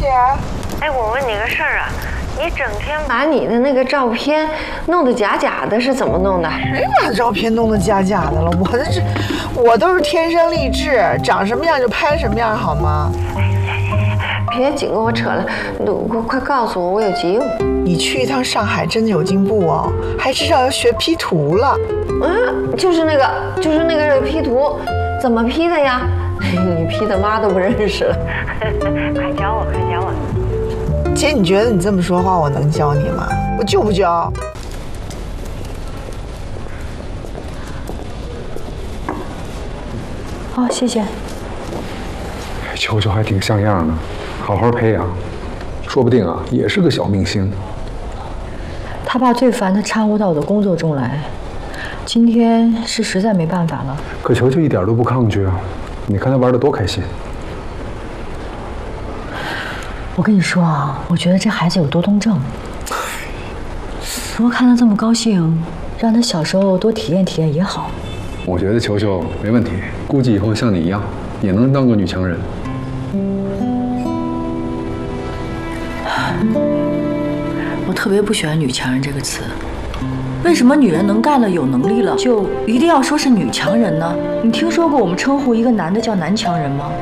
哎，我问你个事儿啊，你整天把你的那个照片弄得假假的，是怎么弄的？ 谁把照片弄得假假的了？我都是天生丽质，长什么样就拍什么样，好吗？ 别净跟我扯了，快告诉我，我有急用。 你去一趟上海真的有进步哦，还知道要学 P 图了。 就是那个 P 图，怎么 P 的呀？你 P 的妈都不认识了。快教我，快教我。 姐，你觉得你这么说话，我能教你吗？我就不教。 好，谢谢。 球球还挺像样的，好好培养，说不定啊也是个小明星。 他爸最烦他掺和到我的工作中来，今天是实在没办法了。 可球球一点都不抗拒啊，你看他玩得多开心。 我跟你说啊，我觉得这孩子有多动症。如果看他这么高兴，让他小时候多体验体验也好。 我觉得球球没问题，估计以后像你一样，也能当个女强人。 我特别不喜欢“女强人”这个词。为什么女人能干了、有能力了，就一定要说是女强人呢？你听说过我们称呼一个男的叫男强人吗？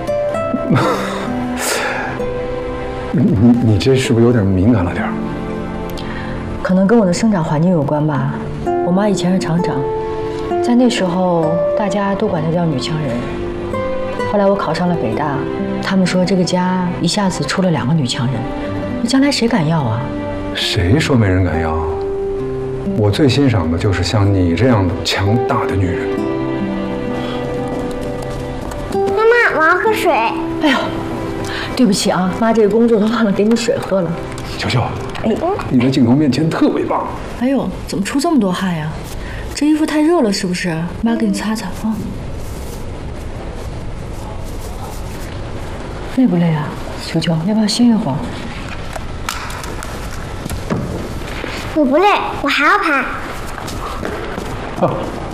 你这是不是有点敏感了点儿？ 可能跟我的生长环境有关吧。我妈以前是厂长，在那时候大家都管她叫女强人。后来我考上了北大，他们说这个家一下子出了2个女强人，那将来谁敢要啊？ 谁说没人敢要？我最欣赏的就是像你这样的强大的女人。 妈妈，我要喝水。 哎呦，对不起啊，妈这个工作都忘了给你水喝了。 球球，你在镜头面前特别棒。 哎呦，怎么出这么多汗呀？这衣服太热了是不是？妈给你擦擦啊。累不累啊，球球？要不要歇一会儿？ 我不累，我还要拍。 啊